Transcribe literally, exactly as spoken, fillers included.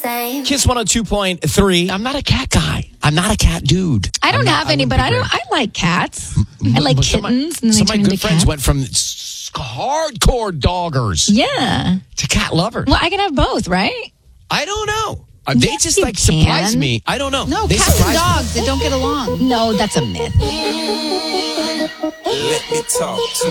same. Kiss one oh two point three. I'm not a cat guy. I'm not a cat dude. I don't I'm have not, any, I but I don't. I like cats. I like Some of my- kittens. and Some they of my turn good into friends cats. went from s- hardcore doggers Yeah. to cat lovers. Well, I can have both, right? I don't know. Uh, they Yes, just you like surprise can. me. I don't know. No, they cats and surprise me. dogs, they don't get along. No, that's a myth. Let me talk to